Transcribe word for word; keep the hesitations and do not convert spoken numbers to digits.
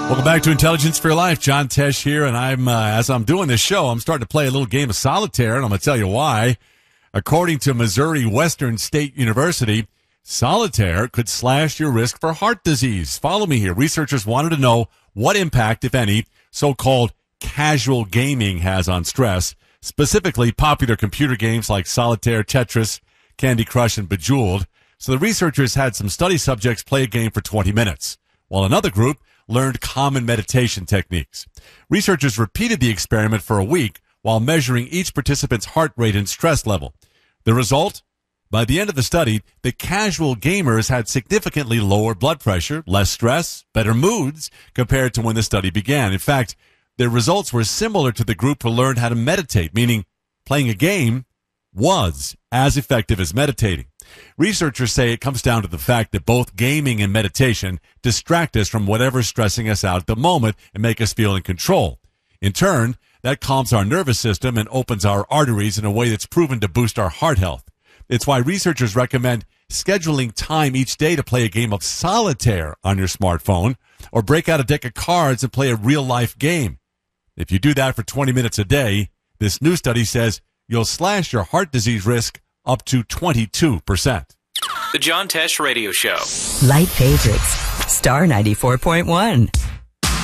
Welcome back to Intelligence for Your Life. John Tesh here, and I'm uh, as I'm doing this show, I'm starting to play a little game of solitaire, and I'm going to tell you why. According to Missouri Western State University, solitaire could slash your risk for heart disease. Follow me here. Researchers wanted to know what impact, if any, so-called casual gaming has on stress, specifically popular computer games like Solitaire, Tetris, Candy Crush, and Bejeweled. So the researchers had some study subjects play a game for twenty minutes, while another group learned common meditation techniques. Researchers repeated the experiment for a week while measuring each participant's heart rate and stress level. The result? By the end of the study, the casual gamers had significantly lower blood pressure, less stress, better moods compared to when the study began. In fact, their results were similar to the group who learned how to meditate, meaning playing a game was as effective as meditating. Researchers say it comes down to the fact that both gaming and meditation distract us from whatever's stressing us out at the moment and make us feel in control. In turn, that calms our nervous system and opens our arteries in a way that's proven to boost our heart health. It's why researchers recommend scheduling time each day to play a game of solitaire on your smartphone or break out a deck of cards and play a real-life game. If you do that for twenty minutes a day, this new study says you'll slash your heart disease risk up to twenty-two percent. The John Tesh Radio Show. Light favorites. Star ninety-four point one.